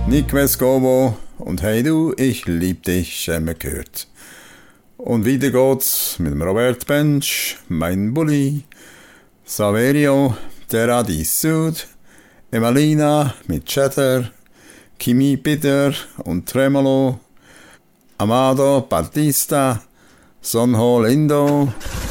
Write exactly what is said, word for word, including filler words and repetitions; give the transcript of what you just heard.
Nick Vescovo und Hey du, ich lieb dich, haben wir gehört. Und weiter geht's mit dem Robert Bench, Mein Bulli, Saverio, Terra di Sud, Emalina mit Chatter, Kimi Peter und Tremolo, Amado Battista, Sonho Lindo,